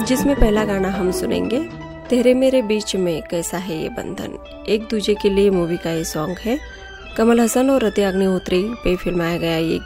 जिसमें पहला गाना हम सुनेंगे तेरे मेरे बीच में कैसा है ये बंधन। एक दूजे के लिए मूवी का ये सॉन्ग है। कमल हसन और रति अग्निहोत्री पे फिल्माया गया ये